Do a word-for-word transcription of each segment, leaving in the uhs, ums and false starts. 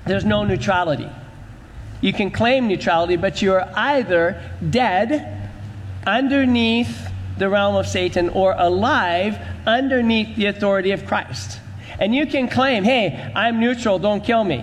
there's no neutrality. You can claim neutrality, but you're either dead underneath the realm of Satan or alive underneath the authority of Christ. And you can claim, hey, I'm neutral, don't kill me.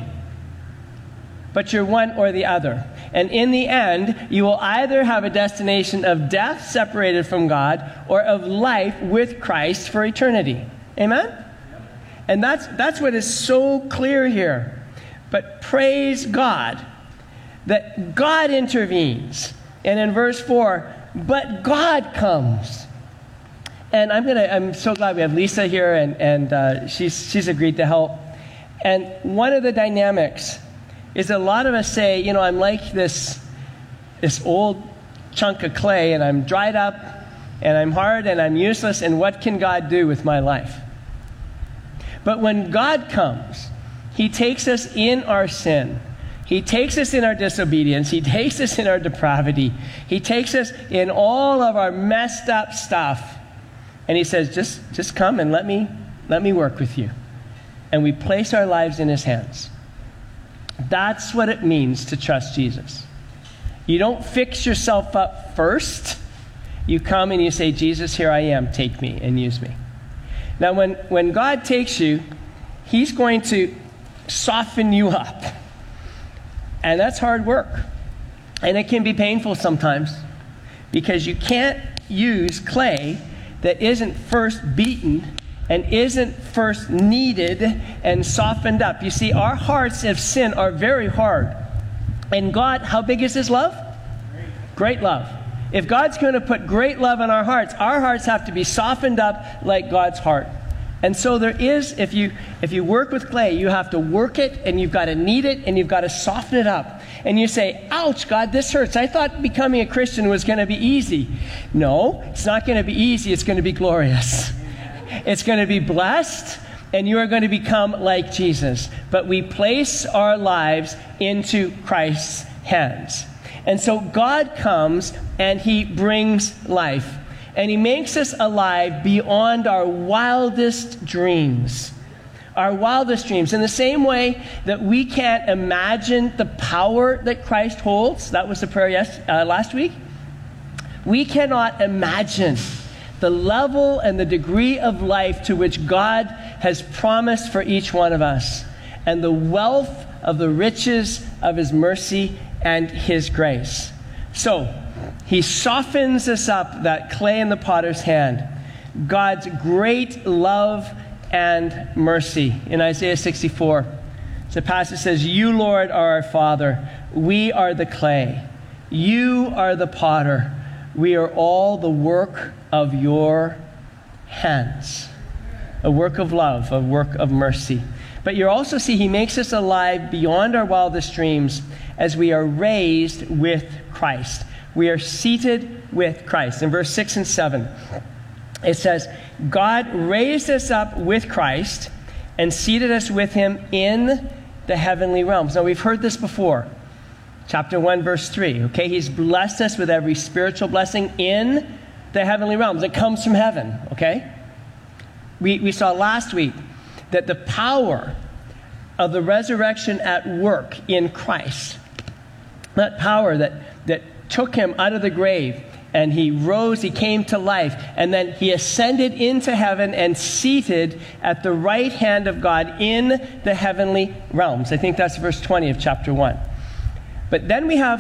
But you're one or the other. And in the end, you will either have a destination of death separated from God or of life with Christ for eternity. Amen? And that's, that's what is so clear here. But praise God that God intervenes. And in verse four, but God comes. And I'm gonna. I'm so glad we have Lisa here, and, and uh, she's, she's agreed to help. And one of the dynamics is that a lot of us say, you know, I'm like this, this old chunk of clay, and I'm dried up, and I'm hard, and I'm useless, and what can God do with my life? But when God comes, he takes us in our sin. He takes us in our disobedience. He takes us in our depravity. He takes us in all of our messed up stuff. And he says, just, just come and let me, let me work with you. And we place our lives in his hands. That's what it means to trust Jesus. You don't fix yourself up first. You come and you say, Jesus, here I am. Take me and use me. Now, when, when God takes you, he's going to soften you up. And that's hard work. And it can be painful sometimes because you can't use clay that isn't first beaten and isn't first kneaded and softened up. You see, our hearts of sin are very hard. And God, how big is his love? Great, great love. If God's going to put great love in our hearts, our hearts have to be softened up like God's heart. And so there is, if you if you work with clay, you have to work it, and you've got to knead it, and you've got to soften it up. And you say, ouch, God, this hurts. I thought becoming a Christian was going to be easy. No, it's not going to be easy. It's going to be glorious. It's going to be blessed, and you are going to become like Jesus. But we place our lives into Christ's hands. And so God comes, and he brings life. And he makes us alive beyond our wildest dreams. Our wildest dreams. In the same way that we can't imagine the power that Christ holds, that was the prayer yes, uh, last week, we cannot imagine the level and the degree of life to which God has promised for each one of us, and the wealth of the riches of his mercy and his grace. So, he softens us up, that clay in the potter's hand. God's great love and mercy. In Isaiah sixty-four, the passage says, you, Lord, are our Father. We are the clay. You are the potter. We are all the work of your hands. A work of love, a work of mercy. But you also see he makes us alive beyond our wildest dreams as we are raised with Christ. We are seated with Christ. In verse six and seven, it says, God raised us up with Christ and seated us with him in the heavenly realms. Now, we've heard this before. Chapter one, verse three. Okay, he's blessed us with every spiritual blessing in the heavenly realms. It comes from heaven, okay? We, we saw last week that the power of the resurrection at work in Christ, that power that, that took him out of the grave, and he rose, he came to life, and then he ascended into heaven and seated at the right hand of God in the heavenly realms. I think that's verse twenty of chapter one. But then we have